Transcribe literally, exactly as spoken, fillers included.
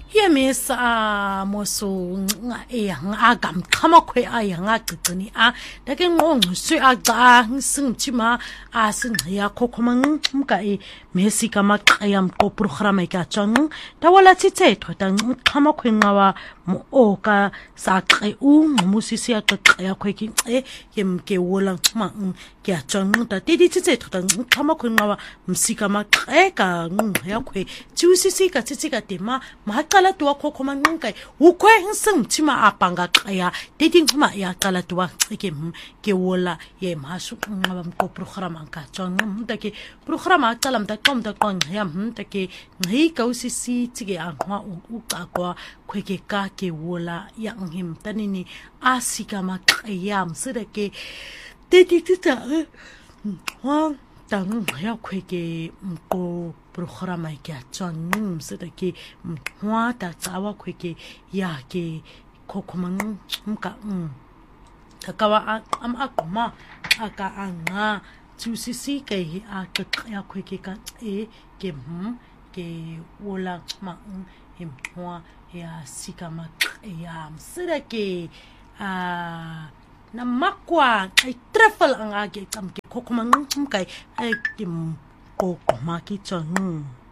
Yemis a moso e nga gam kama kwe a nga gcini a dake ngong su a ga sing chima a sing ya kokomang mka e mesi kama kayam ko programa ka chang tawala titse to ta kama kwe ngawa mo o ka sa kre u musisi a ka ya kwe ki e yem ke wola ma ke a chang ta tidi titse to ta kama kwe ngawa msika ma kre ka ya kwe chiusisi ka titse ka tema ma kala tuwa kokoman ngai ukwe nseng chima apanga kaya dating chima ya kala tuwa ke ke wola ye masu ngabam ko programa ka chang mta ke programa kalam ta kom ta kon ya mta ke ngai ka usisi tige anwa u ka kwa kwe ke ka ke wola ya ngim tanini asika ma kaya msere ke dating tita wa tang ya kwe ke ko programa ke chang sida ke hwa ta chawa kwe ke ya ke kokomang mka kakawa am akuma aka anga chusisi ke a ke ya kwe ke ka e ke hm ke wola ma him hwa ya sikama ya sida ke a na makwa ay truffle ang age kam ke kokomang mka ay kim ko kumaki chang